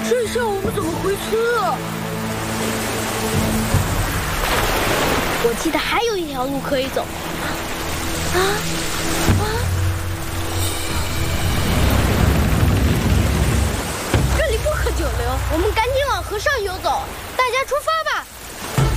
这下我们怎么回村啊？我记得还有一条路可以走。这里不可久留，我们赶紧往河上游走。大家出发吧！